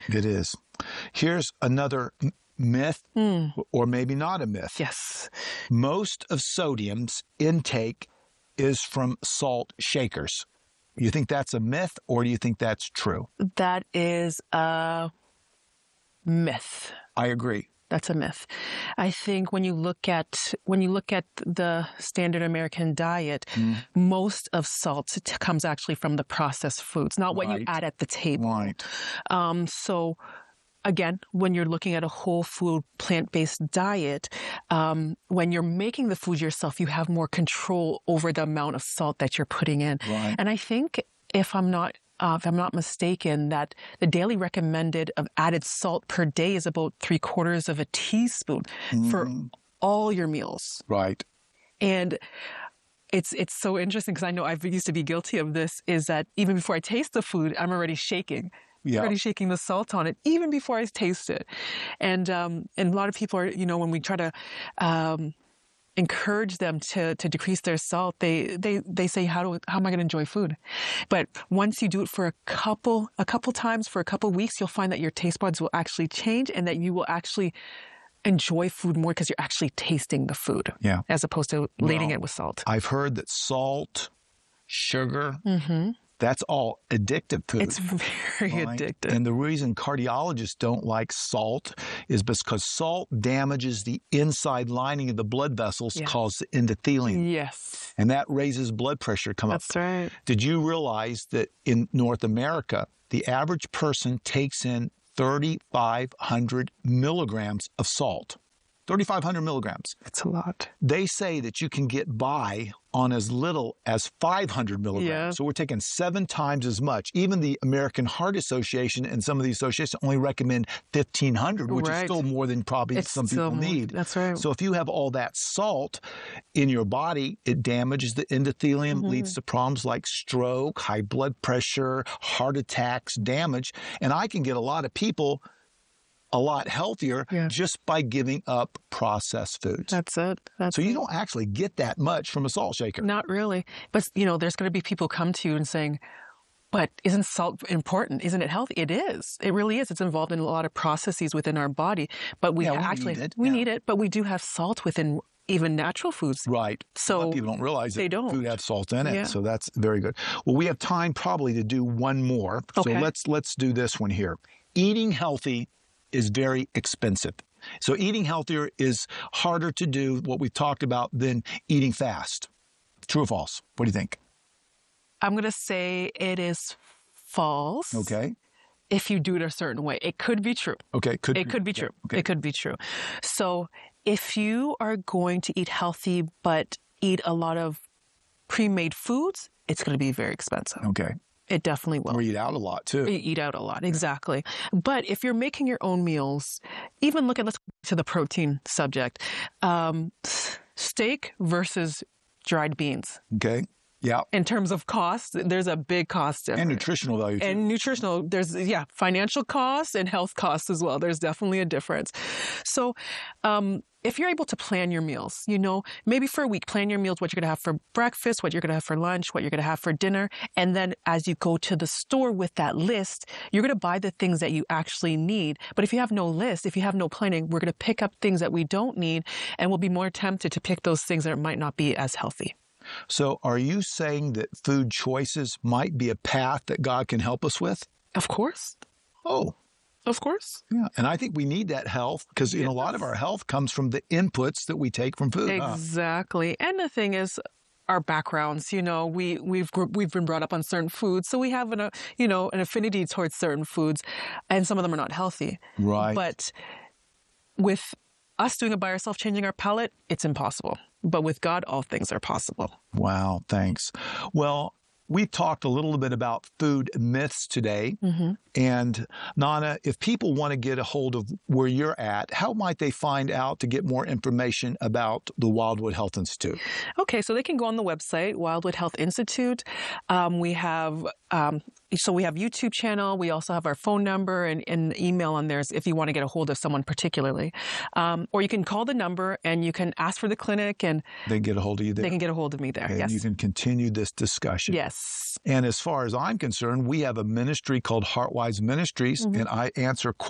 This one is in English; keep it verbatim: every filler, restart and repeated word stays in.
It is. Here's another m- myth, Mm. or maybe not a myth. Yes. Most of sodium's intake is from salt shakers. You think that's a myth, or do you think that's true? That is a myth. I agree. That's a myth. I think when you look at when you look at the standard American diet, Mm. most of salt t- comes actually from the processed foods, not what you Right. add at the table. Right. Um, so again, when you're looking at a whole food, plant-based diet, um, when you're making the food yourself, you have more control over the amount of salt that you're putting in. Right. And I think, if I'm not uh, if I'm not mistaken, that the daily recommended of added salt per day is about three quarters of a teaspoon for Mhm. all your meals. Right. And it's it's so interesting because I know I've used to be guilty of this, is that even before I taste the food, I'm already shaking. Yeah. Already shaking the salt on it, even before I taste it. And um, and a lot of people are, you know, when we try to um, encourage them to to decrease their salt, they they they say, how do how am I going to enjoy food? But once you do it for a couple a couple times for a couple weeks, you'll find that your taste buds will actually change, and that you will actually enjoy food more because you're actually tasting the food, Yeah. as opposed to lading Well, it with salt. I've heard that salt, sugar, Mm-hmm. that's all addictive food. It's very right? addictive. And the reason cardiologists don't like salt is because salt damages the inside lining of the blood vessels, Yeah. called the endothelium. Yes, And that raises blood pressure come up. that's right. Did you realize that in North America, the average person takes in thirty-five hundred milligrams of salt? thirty-five hundred milligrams. It's a lot. They say that you can get by on as little as five hundred milligrams. Yeah. So we're taking seven times as much. Even the American Heart Association and some of these associations only recommend fifteen hundred, which is Right. still more than probably It's some still people more- need. That's right. So if you have all that salt in your body, it damages the endothelium, Mhm. leads to problems like stroke, high blood pressure, heart attacks, damage. And I can get a lot of people a lot healthier Yeah. just by giving up processed foods. That's it. That's So you it. don't actually get that much from a salt shaker. Not really. But, you know, there's going to be people come to you and saying, but isn't salt important? Isn't it healthy? It is. It really is. It's involved in a lot of processes within our body. But we Yeah, we actually, need it. we Yeah. need it, but we do have salt within even natural foods. Right. a lot So of people don't realize that they don't. food has salt in it. Yeah. So that's very good. Well, we have time probably to do one more. So Okay. let's let's do this one here. Eating healthy is very expensive. So eating healthier is harder to do, what we've talked about, than eating fast. True or false? What do you think? I'm going to say it is false. Okay. If you do it a certain way. It could be true. Okay. Could It could be yeah, true. Okay. It could be true. So if you are going to eat healthy but eat a lot of pre-made foods, it's going to be very expensive. Okay. It definitely will. Or eat out a lot too. You eat out a lot, exactly. But if you're making your own meals, even look at, let's go to the protein subject, um, steak versus dried beans. Okay. Yeah. In terms of cost, there's a big cost difference. And nutritional value too. And nutritional, there's, yeah, financial costs and health costs as well. There's definitely a difference. So um, if you're able to plan your meals, you know, maybe for a week, plan your meals, what you're going to have for breakfast, what you're going to have for lunch, what you're going to have for dinner. And then as you go to the store with that list, you're going to buy the things that you actually need. But if you have no list, if you have no planning, we're going to pick up things that we don't need, and we'll be more tempted to pick those things that might not be as healthy. So are you saying that food choices might be a path that God can help us with? Of course. Oh, Of course. yeah. And I think we need that health because in a lot of our health comes from the inputs that we take from food. huh? Exactly. And the thing is, our backgrounds, you know, we, we've gr- we've been brought up on certain foods, so we have an, uh, you know, an affinity towards certain foods, and some of them are not healthy. Right. But with us doing it by ourselves, changing our palate, it's impossible. But with God, all things are possible. Wow, thanks. Well, we talked a little bit about food myths today. Mm-hmm. And Nana, if people want to get a hold of where you're at, how might they find out to get more information about the Wildwood Health Institute? Okay, so they can go on the website, Wildwood Health Institute. Um, we have um, so we have YouTube channel. We also have our phone number and, and email on there if you want to get a hold of someone particularly. Um, or you can call the number and you can ask for the clinic and they can get a hold of you there. They can get a hold of me there, okay, yes. And you can continue this discussion. Yes. And as far as I'm concerned, we have a ministry called Heartwise Ministries, mm-hmm. and I answer questions